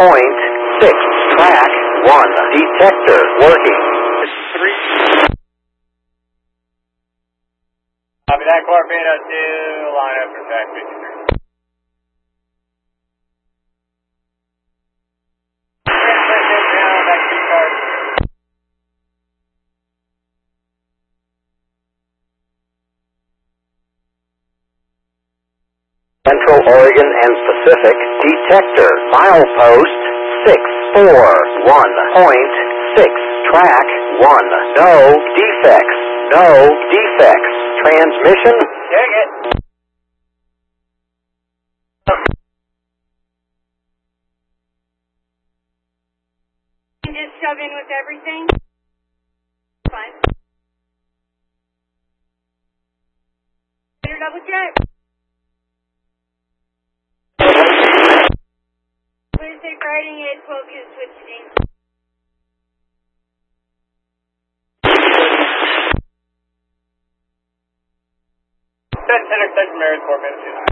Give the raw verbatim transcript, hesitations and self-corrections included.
point six. Track one. Detector working. Three. Copy that, Corpino two, line up for track fifty-three. Central Oregon and Pacific detector milepost six four one point six. Track one. No defects. No defects. Transmission. Check it. You just shove in with everything. Fine. Better double check. Wednesday, Friday at twelve is switching. Intersection Mary's Corpino two.